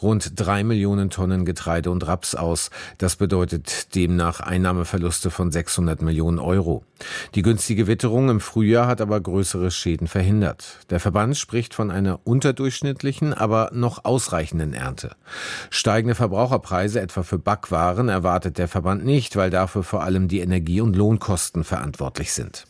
rund 3 Millionen Tonnen Getreide und Raps aus. Das bedeutet demnach Einnahmeverluste von 600 Millionen Euro. Die günstige Witterung im Frühjahr hat aber größere Schäden verhindert. Der Verband spricht von einer unterdurchschnittlichen, aber noch ausreichenden Ernte. Steigende Verbraucherpreise, etwa für Backwaren, erwartet der Verband nicht, weil dafür vor allem die Energie- und Lohnkosten verantwortlich sind.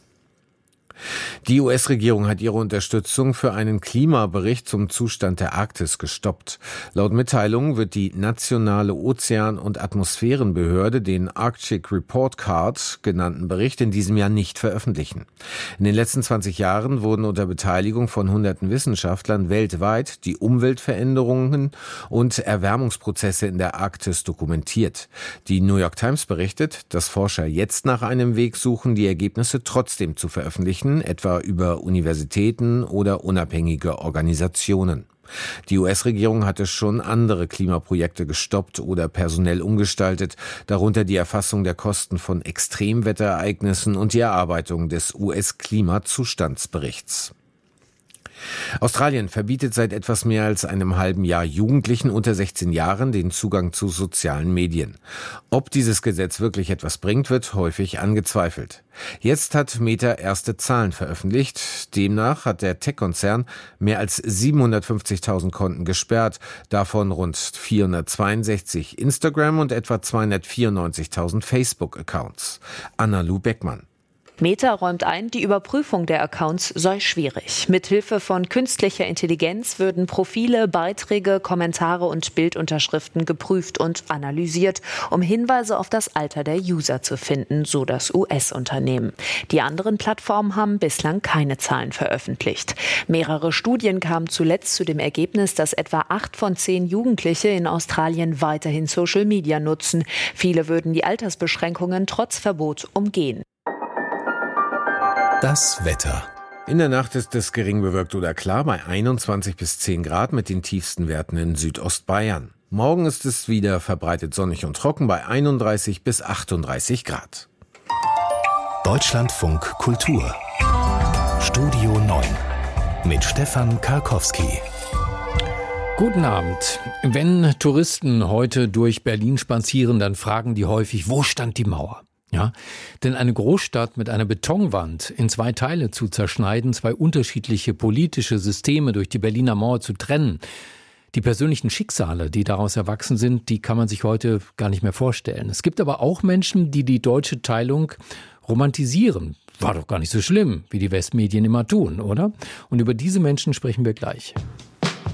Die US-Regierung hat ihre Unterstützung für einen Klimabericht zum Zustand der Arktis gestoppt. Laut Mitteilung wird die nationale Ozean- und Atmosphärenbehörde den Arctic Report Card genannten Bericht in diesem Jahr nicht veröffentlichen. In den letzten 20 Jahren wurden unter Beteiligung von hunderten Wissenschaftlern weltweit die Umweltveränderungen und Erwärmungsprozesse in der Arktis dokumentiert. Die New York Times berichtet, dass Forscher jetzt nach einem Weg suchen, die Ergebnisse trotzdem zu veröffentlichen, etwa über Universitäten oder unabhängige Organisationen. Die US-Regierung hatte schon andere Klimaprojekte gestoppt oder personell umgestaltet, darunter die Erfassung der Kosten von Extremwetterereignissen und die Erarbeitung des US-Klimazustandsberichts. Australien verbietet seit etwas mehr als einem halben Jahr Jugendlichen unter 16 Jahren den Zugang zu sozialen Medien. Ob dieses Gesetz wirklich etwas bringt, wird häufig angezweifelt. Jetzt hat Meta erste Zahlen veröffentlicht. Demnach hat der Tech-Konzern mehr als 750.000 Konten gesperrt, davon rund 462 Instagram und etwa 294.000 Facebook-Accounts. Anna-Lu Beckmann. Meta räumt ein, die Überprüfung der Accounts sei schwierig. Mithilfe von künstlicher Intelligenz würden Profile, Beiträge, Kommentare und Bildunterschriften geprüft und analysiert, um Hinweise auf das Alter der User zu finden, so das US-Unternehmen. Die anderen Plattformen haben bislang keine Zahlen veröffentlicht. Mehrere Studien kamen zuletzt zu dem Ergebnis, dass etwa 8 von 10 Jugendliche in Australien weiterhin Social Media nutzen. Viele würden die Altersbeschränkungen trotz Verbot umgehen. Das Wetter. In der Nacht ist es gering bewölkt oder klar bei 21 bis 10 Grad mit den tiefsten Werten in Südostbayern. Morgen ist es wieder verbreitet sonnig und trocken bei 31 bis 38 Grad. Deutschlandfunk Kultur. Studio 9 mit Stefan Karkowski. Guten Abend. Wenn Touristen heute durch Berlin spazieren, dann fragen die häufig, wo stand die Mauer? Ja, denn eine Großstadt mit einer Betonwand in 2 Teile zu zerschneiden, 2 unterschiedliche politische Systeme durch die Berliner Mauer zu trennen, die persönlichen Schicksale, die daraus erwachsen sind, die kann man sich heute gar nicht mehr vorstellen. Es gibt aber auch Menschen, die die deutsche Teilung romantisieren. War doch gar nicht so schlimm, wie die Westmedien immer tun, oder? Und über diese Menschen sprechen wir gleich.